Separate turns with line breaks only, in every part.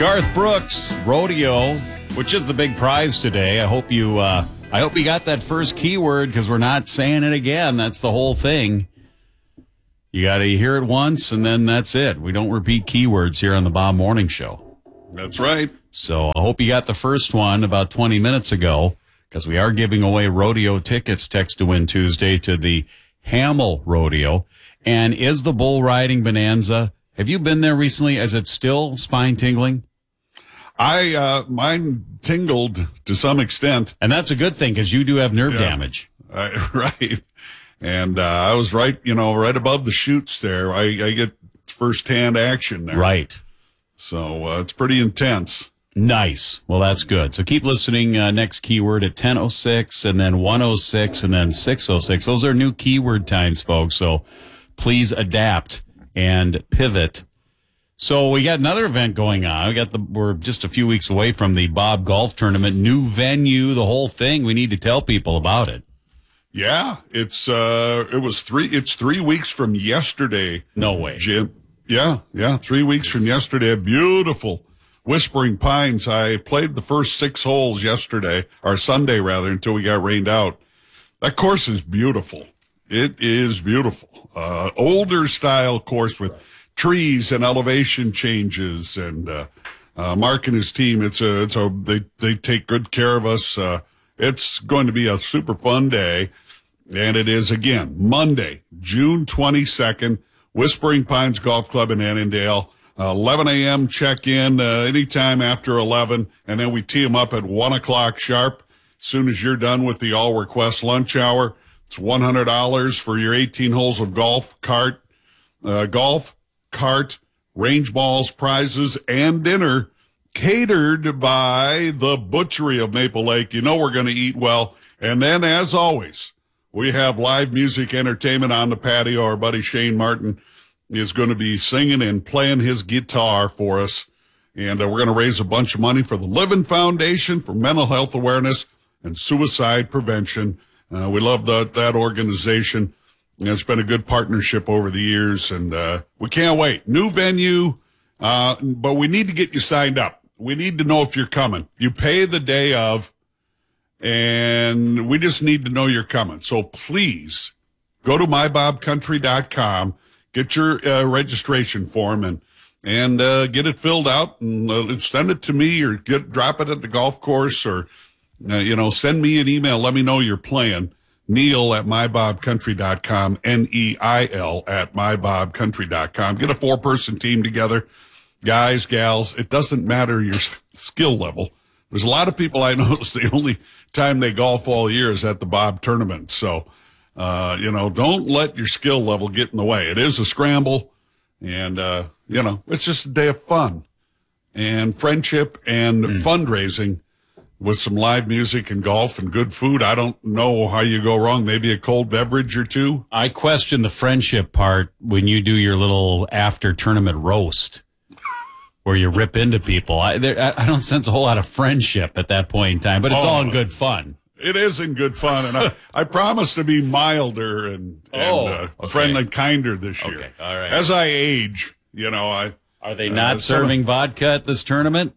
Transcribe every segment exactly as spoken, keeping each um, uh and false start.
Garth Brooks, Rodeo, which is the big prize today. I hope you, uh, I hope you got that first keyword because we're not saying it again. That's the whole thing. You got to hear it once and then that's it. We don't repeat keywords here on the Bob Morning Show.
That's right.
So I hope you got the first one about twenty minutes ago because we are giving away rodeo tickets, text to win Tuesday, to the Hamel Rodeo. And is the bull riding bonanza, have you been there recently? Is it still spine tingling?
I, uh, mine tingled to some extent.
And that's a good thing because you do have nerve
Yeah.
damage.
Uh, right. And, uh, I was right, you know, right above the chutes there. I, I get firsthand action there.
Right.
So, uh, it's pretty intense.
Nice. Well, that's good. So keep listening. Uh, next keyword at ten oh six and then one oh six and then six oh six. Those are new keyword times, folks. So please adapt and pivot. So we got another event going on. We got the, we're just a few weeks away from the Bob Golf Tournament, new venue, the whole thing. We need to tell people about it.
Yeah. It's, uh, it was three, it's three weeks from yesterday.
No way.
Jim. Yeah. Yeah. Three weeks from yesterday. Beautiful. Whispering Pines. I played the first six holes yesterday, or Sunday rather, until we got rained out. That course is beautiful. It is beautiful. Uh, older style course with trees and elevation changes, and, uh, uh, Mark and his team, it's a, it's a, they, they take good care of us. Uh, it's going to be a super fun day. And it is again, Monday, June twenty-second, Whispering Pines Golf Club in Annandale. Uh, eleven a.m. check-in, uh, anytime after eleven, and then we tee them up at one o'clock sharp. As soon as you're done with the all-request lunch hour, it's one hundred dollars for your eighteen holes of golf, cart, uh, golf, cart, range balls, prizes, and dinner, catered by the Butchery of Maple Lake. You know we're going to eat well. And then, as always, we have live music entertainment on the patio. Our buddy Shane Martin is going to be singing and playing his guitar for us. And uh, we're going to raise a bunch of money for the Living Foundation for mental health awareness and suicide prevention. Uh, we love the, that organization. And it's been a good partnership over the years, and uh, we can't wait. New venue, uh, but we need to get you signed up. We need to know if you're coming. You pay the day of, and we just need to know you're coming. So please go to my bob country dot com. Get your uh, registration form and and uh, get it filled out and uh, send it to me, or get drop it at the golf course, or uh, you know, send me an email. Let me know you're playing. Neil at my bob country dot com, N E I L at my bob country dot com. Get a four person team together, guys, gals. It doesn't matter your skill level. There's a lot of people I notice the only time they golf all year is at the Bob tournament. So. Uh, you know, don't let your skill level get in the way. It is a scramble, and, uh, you know, it's just a day of fun and friendship and mm. fundraising with some live music and golf and good food. I don't know how you go wrong. Maybe a cold beverage or two.
I question the friendship part when you do your little after tournament roast where you rip into people. I, there, I don't sense a whole lot of friendship at that point in time, but it's
oh.
all in good fun.
It is in good fun, and I, I promise to be milder and, and
oh,
uh,
okay.
friendly, kinder this year.
Okay, all right.
As I age, you know, I
are they not
uh,
serving vodka at this tournament?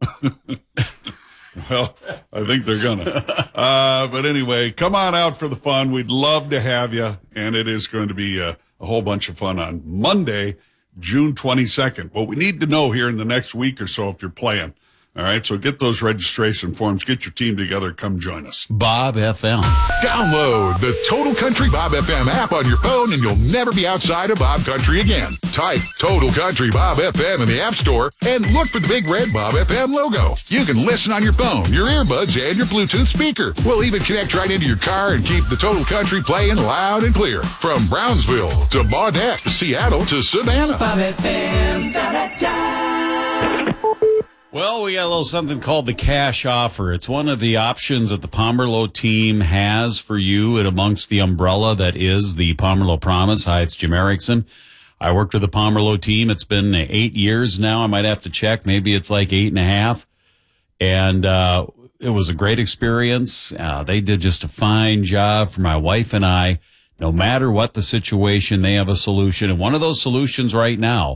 Well, I think they're gonna. Uh, but anyway, come on out for the fun. We'd love to have you, and it is going to be a, a whole bunch of fun on Monday, June twenty-second. What we need to know here in the next week or so if you're playing. All right, so get those registration forms, get your team together, come join us.
Bob F M.
Download the Total Country Bob F M app on your phone, and you'll never be outside of Bob Country again. Type Total Country Bob F M in the App Store and look for the big red Bob F M logo. You can listen on your phone, your earbuds, and your Bluetooth speaker. We'll even connect right into your car and keep the Total Country playing loud and clear. From Brownsville to Baudette, Seattle to Savannah.
Bob F M, da-da-da.
Well, we got a little something called the cash offer. It's one of the options that the Pomerleau team has for you and amongst the umbrella that is the Pomerleau Promise. Hi, it's Jim Erickson. I worked with the Pomerleau team. It's been eight years now. I might have to check. Maybe it's like eight and a half. And uh it was a great experience. Uh, they did just a fine job for my wife and I. No matter what the situation, they have a solution. And one of those solutions right now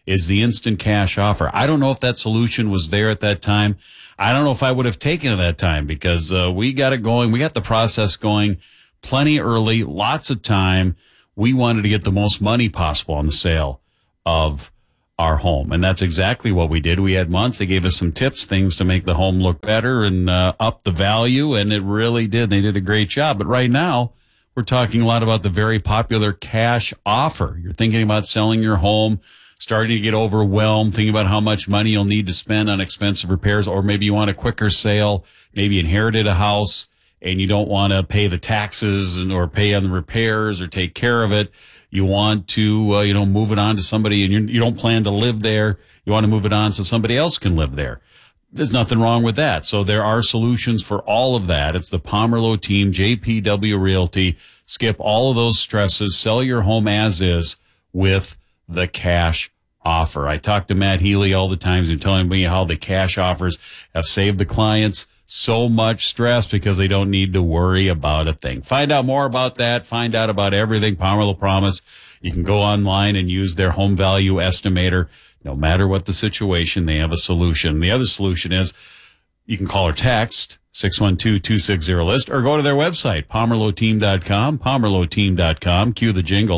is the instant cash offer. I don't know if that solution was there at that time. I don't know if I would have taken it at that time because uh, we got it going. We got the process going plenty early, lots of time. We wanted to get the most money possible on the sale of our home. And that's exactly what we did. We had months. They gave us some tips, things to make the home look better and uh, up the value. And it really did. They did a great job. But right now, we're talking a lot about the very popular cash offer. You're thinking about selling your home, starting to get overwhelmed, thinking about how much money you'll need to spend on expensive repairs, or maybe you want a quicker sale, maybe inherited a house and you don't want to pay the taxes and or pay on the repairs or take care of it. You want to, uh, you know, move it on to somebody and you, you don't plan to live there. You want to move it on so somebody else can live there. There's nothing wrong with that. So there are solutions for all of that. It's the Pomerleau team, J P W Realty. Skip all of those stresses. Sell your home as is with the cash offer. I talk to Matt Healy all the time and telling me how the cash offers have saved the clients so much stress because they don't need to worry about a thing. Find out more about that. Find out about everything Pomerleau Promise. You can go online and use their home value estimator. No matter what the situation, they have a solution. The other solution is you can call or text six one two, two six zero, list or go to their website, pomerleau team dot com, pomerleau team dot com. Cue the jingle.